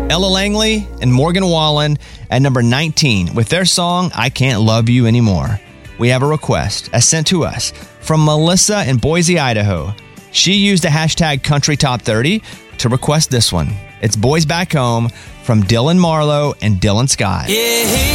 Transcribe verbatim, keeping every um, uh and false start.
Ella Langley and Morgan Wallen at number nineteen with their song, I Can't Love You Anymore. We have a request as sent to us from Melissa in Boise, Idaho. She used the hashtag Country Top thirty to request this one. It's Boys Back Home from Dylan Marlowe and Dylan Scott. Yeah.